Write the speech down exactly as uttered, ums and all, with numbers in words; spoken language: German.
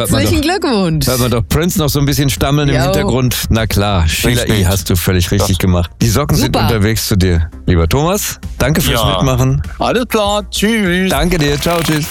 Herzlichen Glückwunsch. Hört man doch Prince noch so ein bisschen stammeln im Jo. Hintergrund. Na klar, Sheila E. hast du völlig richtig gemacht. Die Socken sind Super. unterwegs zu dir. Lieber Thomas, danke fürs Ja. Mitmachen. Alles klar, tschüss. Danke dir, ciao, tschüss.